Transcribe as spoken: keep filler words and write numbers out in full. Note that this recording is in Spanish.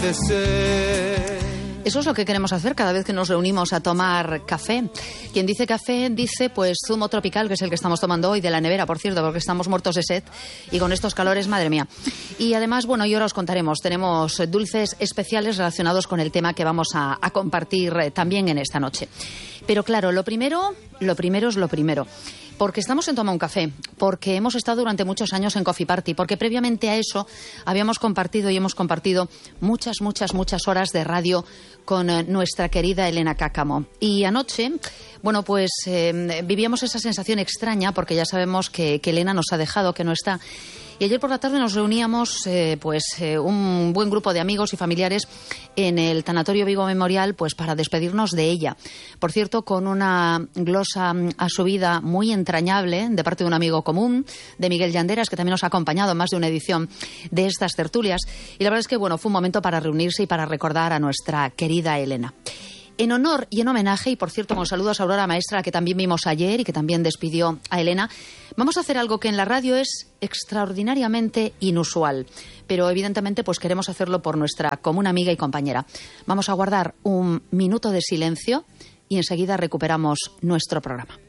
Eso es lo que queremos hacer cada vez que nos reunimos a tomar café. Quien dice café dice pues zumo tropical, que es el que estamos tomando hoy, de la nevera, por cierto, porque estamos muertos de sed y con estos calores, madre mía. Y además, bueno, y ahora os contaremos, tenemos dulces especiales relacionados con el tema que vamos a, a compartir también en esta noche. Pero claro, lo primero, lo primero es lo primero. Porque estamos en Toma un Café, porque hemos estado durante muchos años en Coffee Party, porque previamente a eso habíamos compartido y hemos compartido muchas, muchas, muchas horas de radio con eh, nuestra querida Elena Cáccamo. Y anoche, bueno, pues eh, vivíamos esa sensación extraña, porque ya sabemos que, que Elena nos ha dejado, que no está. Y ayer por la tarde nos reuníamos eh, pues eh, un buen grupo de amigos y familiares en el Tanatorio Vigo Memorial pues para despedirnos de ella. Por cierto, con una glosa a su vida muy entrañable de parte de un amigo común, de Miguel Llanderas, que también nos ha acompañado en más de una edición de estas tertulias. Y la verdad es que bueno, fue un momento para reunirse y para recordar a nuestra querida Elena. En honor y en homenaje, y por cierto con saludos a Aurora Maestra, que también vimos ayer y que también despidió a Elena, vamos a hacer algo que en la radio es extraordinariamente inusual, pero evidentemente pues queremos hacerlo por nuestra común amiga y compañera. Vamos a guardar un minuto de silencio y enseguida recuperamos nuestro programa.